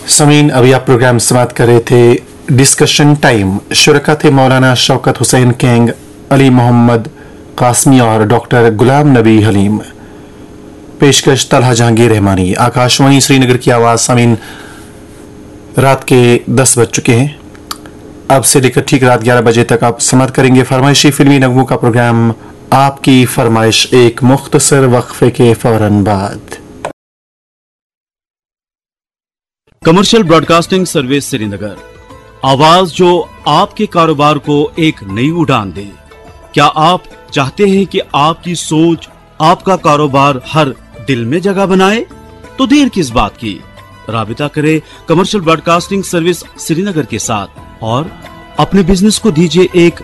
समीन, अभी आप प्रोग्राम समाप्त कर रहे थे डिस्कशन टाइम। शुरका थे मौलाना शौकत हुसैन कैंग, अली मोहम्मद कासमी और डॉक्टर गुलाम नबी हलीम। पेशकश तलहा जहांगीर रहमानी। आकाशवाणी श्रीनगर की आवाज़। समीन, रात के 10 बज चुके हैं। अब से लेकर ठीक रात 11 बजे तक आप समाप्त करेंगे फरमाइशी फिल्मी नगमों का प्रोग्राम आपकी फरमाइश, एक मुख्तसर वक्फे के फौरन बाद। कमर्शियल ब्रॉडकास्टिंग सर्विस श्रीनगर, आवाज जो आपके कारोबार को एक नई उड़ान दे। क्या आप चाहते हैं कि आपकी सोच, आपका कारोबार हर दिल में जगह बनाए? तो देर किस बात की, राबिता करें कमर्शियल ब्रॉडकास्टिंग सर्विस श्रीनगर के साथ और अपने बिजनेस को दीजिए एक